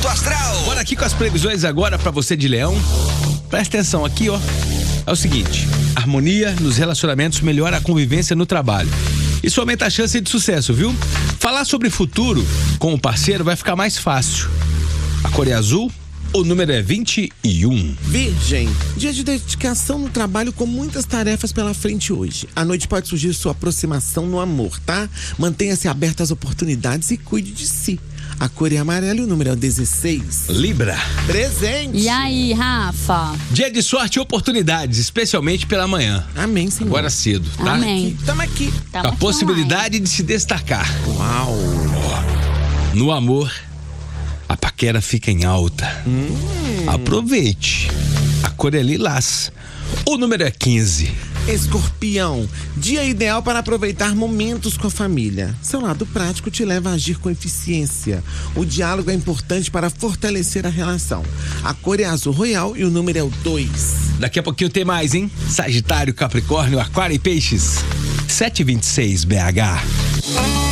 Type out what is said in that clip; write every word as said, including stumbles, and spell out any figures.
Alto Astral. Bora aqui com as previsões agora pra você de Leão. Presta atenção aqui, ó. É o seguinte: harmonia nos relacionamentos melhora a convivência no trabalho. Isso aumenta a chance de sucesso, viu? Falar sobre futuro com o parceiro vai ficar mais fácil. A cor é azul, o número é vinte e um. Virgem, dia de dedicação no trabalho com muitas tarefas pela frente hoje. À noite pode surgir sua aproximação no amor, tá? Mantenha-se aberto às oportunidades e cuide de si. A cor é amarela e o número é dezesseis. Libra. Presente. E aí, Rafa? Dia de sorte e oportunidades, especialmente pela manhã. Amém, Senhor. Agora cedo, tá? Amém. Tamo aqui. Tamo A aqui possibilidade de se destacar. Uau. No amor, a paquera fica em alta. Hum. Aproveite. A cor é lilás. O número é quinze. Escorpião, dia ideal para aproveitar momentos com a família. Seu lado prático te leva a agir com eficiência. O diálogo é importante para fortalecer a relação. A cor é azul royal e o número é o dois. Daqui a pouquinho tem mais, hein? Sagitário, Capricórnio, Aquário e Peixes. sete e vinte e seis B H.